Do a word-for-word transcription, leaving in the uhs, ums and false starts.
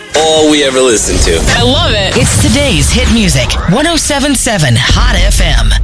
all we ever listened to. I love it. It's today's hit music. one oh seven point seven Hot F M.